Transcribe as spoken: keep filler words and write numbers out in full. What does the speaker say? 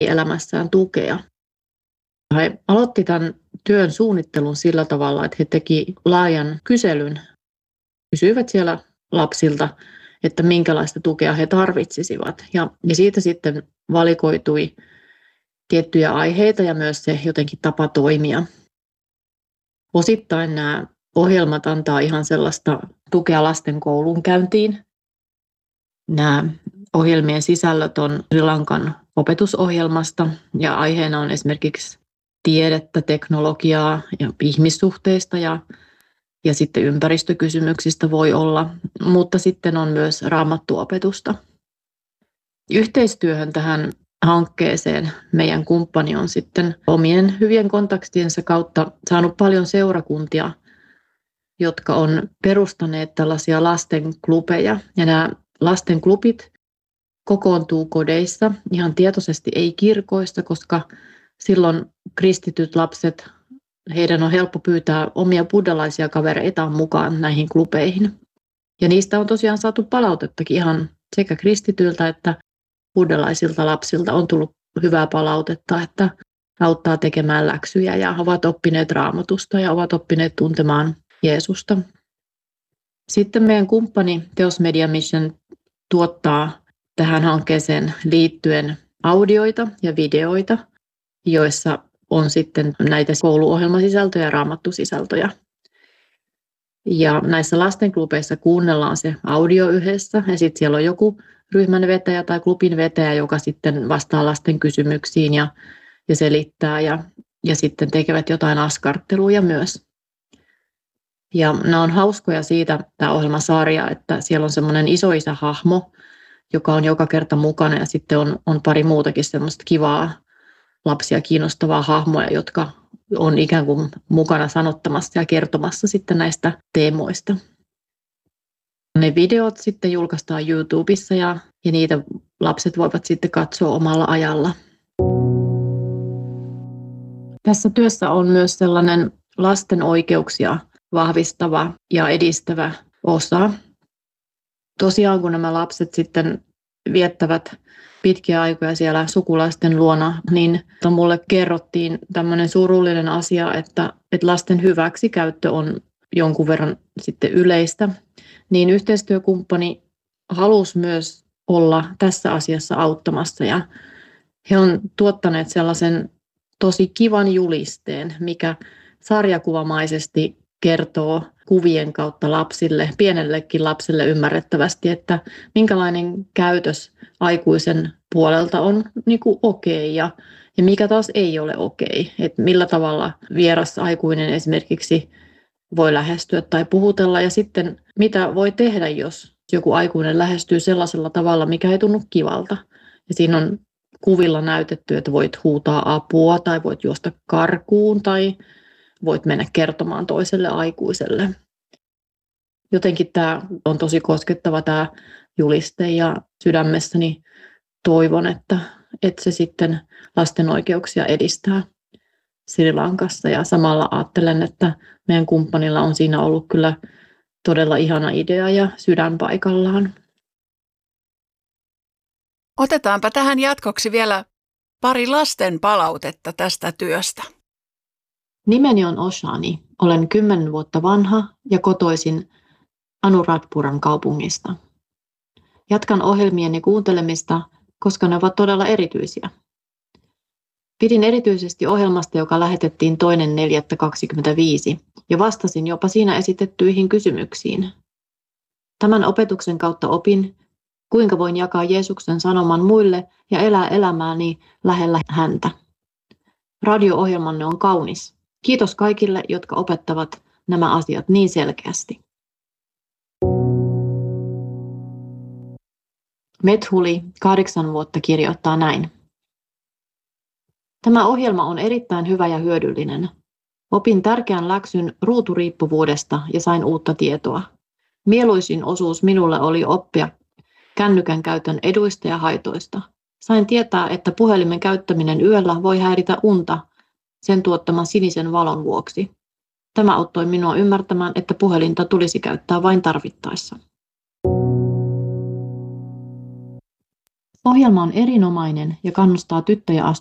elämässään tukea. He aloitti tämän työn suunnittelun sillä tavalla, että he teki laajan kyselyn, kysyivät siellä lapsilta, että minkälaista tukea he tarvitsisivat. Ja, ja siitä sitten valikoitui tiettyjä aiheita ja myös se jotenkin tapa toimia. Osittain nämä ohjelmat antaa ihan sellaista tukea lasten koulunkäyntiin. Nämä ohjelmien sisällöt on Sri Lankan opetusohjelmasta ja aiheena on esimerkiksi tiedettä, teknologiaa ja ihmissuhteista ja, ja sitten ympäristökysymyksistä voi olla, mutta sitten on myös raamattuopetusta. Yhteistyöhön tähän hankkeeseen meidän kumppani on sitten omien hyvien kontaktiensa kautta saanut paljon seurakuntia, jotka on perustaneet tällaisia lastenklubeja. Ja nämä lastenklubit kokoontuu kodeissa ihan tietoisesti, ei kirkoissa, koska silloin kristityt lapset, heidän on helppo pyytää omia buddhalaisia kavereitaan mukaan näihin klubeihin. Ja niistä on tosiaan saatu palautettakin ihan sekä kristityiltä että buddhalaisilta lapsilta on tullut hyvää palautetta, että auttaa tekemään läksyjä ja ovat oppineet raamatusta ja ovat oppineet tuntemaan Jeesusta. Sitten meidän kumppani Teos Media Mission tuottaa tähän hankkeeseen liittyen audioita ja videoita, joissa on sitten näitä kouluohjelmasisältöjä ja raamattusisältöjä. Ja näissä lastenklubeissa kuunnellaan se audio yhdessä ja sitten siellä on joku ryhmän vetäjä tai klubin vetäjä, joka sitten vastaa lasten kysymyksiin ja, ja selittää ja, ja sitten tekevät jotain askarteluja myös. Ja nämä on hauskoja siitä, tämä ohjelmasarja, että siellä on semmoinen isoisä-hahmo, joka on joka kerta mukana ja sitten on, on pari muutakin semmoista kivaa lapsia kiinnostavaa hahmoja, jotka on ikään kuin mukana sanottamassa ja kertomassa sitten näistä teemoista. Ne videot sitten julkaistaan YouTubessa ja, ja niitä lapset voivat sitten katsoa omalla ajalla. Tässä työssä on myös sellainen lasten oikeuksia vahvistava ja edistävä osa. Tosiaan kun nämä lapset sitten viettävät pitkiä aikoja siellä sukulaisten luona, niin mulle kerrottiin tämmöinen surullinen asia, että, että lasten hyväksikäyttö on jonkun verran sitten yleistä. Niin yhteistyökumppani halusi myös olla tässä asiassa auttamassa ja he on tuottaneet sellaisen tosi kivan julisteen, mikä sarjakuvamaisesti kertoo kuvien kautta lapsille, pienellekin lapselle ymmärrettävästi, että minkälainen käytös aikuisen puolelta on niin kuin okei ja, ja mikä taas ei ole okei. Että millä tavalla vieras aikuinen esimerkiksi voi lähestyä tai puhutella ja sitten mitä voi tehdä, jos joku aikuinen lähestyy sellaisella tavalla, mikä ei tunnu kivalta. Ja siinä on kuvilla näytetty, että voit huutaa apua tai voit juosta karkuun tai voit mennä kertomaan toiselle aikuiselle. Jotenkin tämä on tosi koskettava tämä juliste ja sydämessäni toivon, että, että se sitten lasten oikeuksia edistää Sri Lankassa. Ja samalla ajattelen, että meidän kumppanilla on siinä ollut kyllä todella ihana idea ja sydän paikallaan. Otetaanpa tähän jatkoksi vielä pari lasten palautetta tästä työstä. Nimeni on Oshani. Olen kymmenen vuotta vanha ja kotoisin Anuradpuran kaupungista. Jatkan ohjelmieni kuuntelemista, koska ne ovat todella erityisiä. Pidin erityisesti ohjelmasta, joka lähetettiin toinen neljättä kaksikymmentäviisi ja vastasin jopa siinä esitettyihin kysymyksiin. Tämän opetuksen kautta opin, kuinka voin jakaa Jeesuksen sanoman muille ja elää elämääni lähellä häntä. Radio-ohjelmanne on kaunis. Kiitos kaikille, jotka opettavat nämä asiat niin selkeästi. Methuli, kahdeksan vuotta, kirjoittaa näin. Tämä ohjelma on erittäin hyvä ja hyödyllinen. Opin tärkeän läksyn ruuturiippuvuudesta ja sain uutta tietoa. Mieluisin osuus minulle oli oppia kännykän käytön eduista ja haitoista. Sain tietää, että puhelimen käyttäminen yöllä voi häiritä unta sen tuottaman sinisen valon vuoksi. Tämä auttoi minua ymmärtämään, että puhelinta tulisi käyttää vain tarvittaessa. Ohjelma on erinomainen ja kannustaa tyttöjä